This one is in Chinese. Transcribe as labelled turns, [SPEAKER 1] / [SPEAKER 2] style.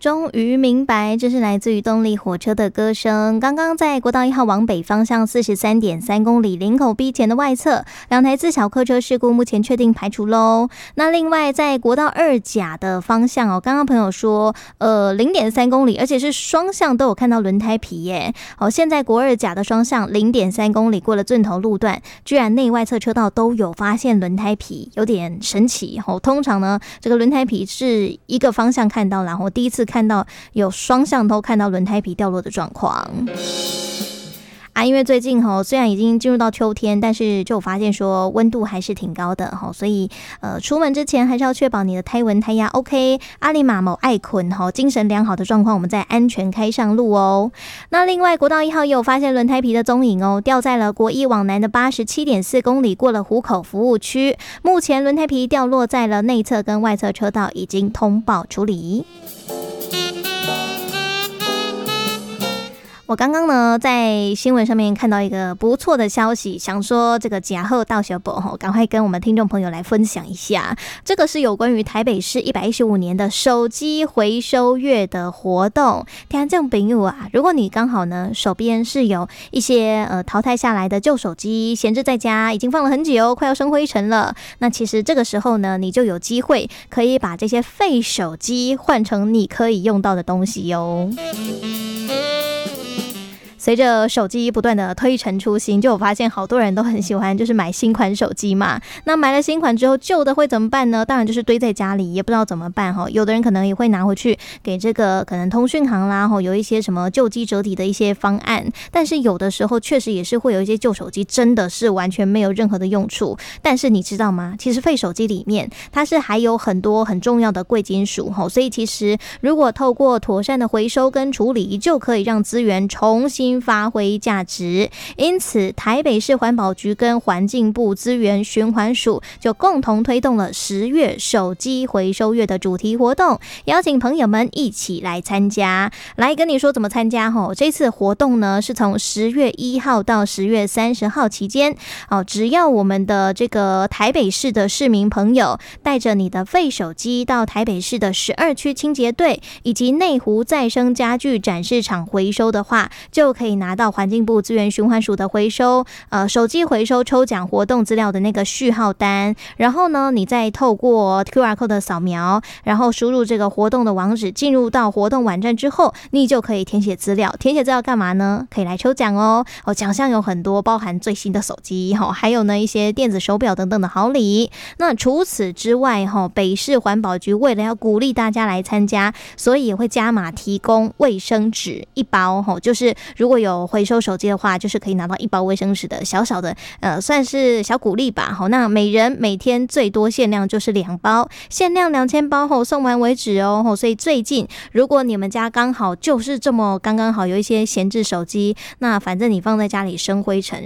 [SPEAKER 1] 终于明白，这是来自于动力火车的歌声。刚刚在国道1号往北方向 43.3 公里林口 B 前的外侧，2台自小客车事故目前确定排除咯。那另外在国道2甲的方向哦，刚刚朋友说0.3 公里，而且是双向都有看到轮胎皮耶。现在国2甲的双向 0.3 公里过了圳头路段，居然内外侧车道都有发现轮胎皮，有点神奇。通常呢，这个轮胎皮是一个方向看到，然后第一次看到有双向都看到轮胎皮掉落的状况因为最近虽然已经进入到秋天，但是就发现说温度还是挺高的所以出门之前还是要确保你的胎纹胎压 OK， 阿里马某爱捆精神良好的状况，我们再安全开上路哦。那另外国道1号也有发现轮胎皮的踪影掉在了国1往南的 87.4 公里，过了湖口服务区，目前轮胎皮掉落在了内侧跟外侧车道，已经通报处理。我刚刚呢在新闻上面看到一个不错的消息，想说这个假贺到小宝赶快跟我们听众朋友来分享一下。这个是有关于台北市115年的手机回收月的活动。听众朋友啊，如果你刚好呢手边是有一些淘汰下来的旧手机，闲置在家已经放了很久，快要生灰尘了，那其实这个时候呢，你就有机会可以把这些废手机换成你可以用到的东西哟。随着手机不断的推陈出新，就我发现好多人都很喜欢就是买新款手机嘛。那买了新款之后，旧的会怎么办呢？当然就是堆在家里，也不知道怎么办有的人可能也会拿回去给这个可能通讯行啦有一些什么旧机折抵的一些方案。但是有的时候确实也是会有一些旧手机真的是完全没有任何的用处。但是你知道吗？其实废手机里面它是还有很多很重要的贵金属所以其实如果透过妥善的回收跟处理，就可以让资源重新发挥价值。因此台北市环保局跟环境部资源循环署就共同推动了10月手机回收月的主题活动，邀请朋友们一起来参加。来跟你说怎么参加这次活动呢是从10月1号到10月30号期间只要我们的这个台北市的市民朋友带着你的废手机到台北市的12区清洁队以及内湖再生家具展示场回收的话，就可以拿到环境部资源循环署的回收手机回收抽奖活动资料的那个序号单，然后呢你再透过 QR code 的扫描，然后输入这个活动的网址，进入到活动网站之后，你就可以填写资料。填写资料干嘛呢？可以来抽奖奖项有很多，包含最新的手机还有呢一些电子手表等等的好礼。那除此之外北市环保局为了要鼓励大家来参加，所以也会加码提供卫生纸1包就是如果有回收手机的话，就是可以拿到1包卫生纸的小小的算是小鼓励吧那每人每天最多限量就是2包，限量2000包送完为止所以最近如果你们家刚好就是这么刚刚好有一些闲置手机，那反正你放在家里生灰尘，